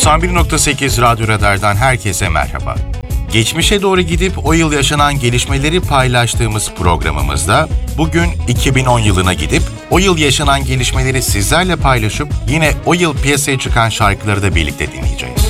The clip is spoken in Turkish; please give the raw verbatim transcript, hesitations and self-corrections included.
doksan bir nokta sekiz Radyo Radar'dan herkese merhaba. Geçmişe doğru gidip o yıl yaşanan gelişmeleri paylaştığımız programımızda bugün iki bin on yılına gidip o yıl yaşanan gelişmeleri sizlerle paylaşıp yine o yıl piyasaya çıkan şarkıları da birlikte dinleyeceğiz.